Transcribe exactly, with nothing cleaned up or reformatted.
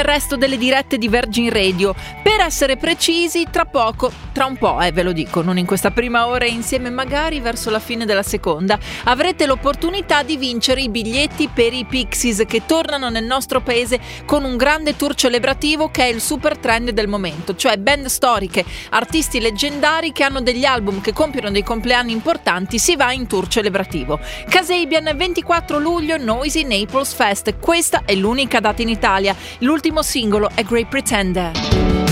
nel resto delle dirette di Virgin Radio. Per essere precisi, tra poco, tra un po', eh, ve lo dico, non in questa prima ora insieme, magari verso la fine della seconda, avrete l'opportunità di vincere i biglietti per i Pixies, che tornano nel nostro paese con un grande tour celebrativo che è il super trend del momento, cioè band storiche, artisti leggendari che hanno degli album, che compiono dei compleanni importanti. Si va in tour celebrativo. Kasabian, ventiquattro luglio, Noisy Naples Fest. Questa è l'unica data in Italia. L'ultimo singolo è Great Pretender.